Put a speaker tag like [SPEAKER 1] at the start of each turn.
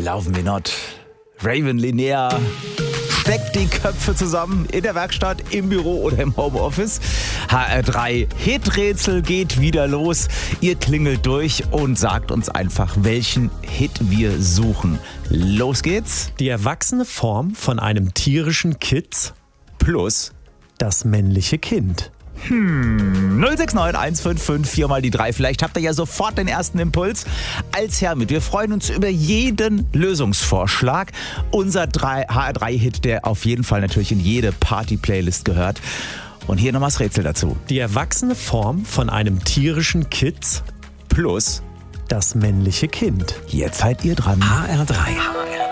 [SPEAKER 1] Laufen wir not. Raven Linnea steckt die Köpfe zusammen in der Werkstatt, im Büro oder im Homeoffice. HR3 Hiträtsel geht wieder los. Ihr klingelt durch und sagt uns einfach, welchen Hit wir suchen. Los geht's.
[SPEAKER 2] Die erwachsene Form von einem tierischen Kitz
[SPEAKER 1] Plus
[SPEAKER 2] das männliche Kind.
[SPEAKER 1] 069 155 4 mal die 3. Vielleicht habt ihr ja sofort den ersten Impuls. Als Hermit, wir freuen uns über jeden Lösungsvorschlag. Unser HR3-Hit, der auf jeden Fall natürlich in jede Party-Playlist gehört. Und hier nochmal das Rätsel dazu.
[SPEAKER 2] Die erwachsene Form von einem tierischen Kitz
[SPEAKER 1] Plus
[SPEAKER 2] das männliche Kind.
[SPEAKER 1] jetzt seid ihr dran.
[SPEAKER 3] HR3.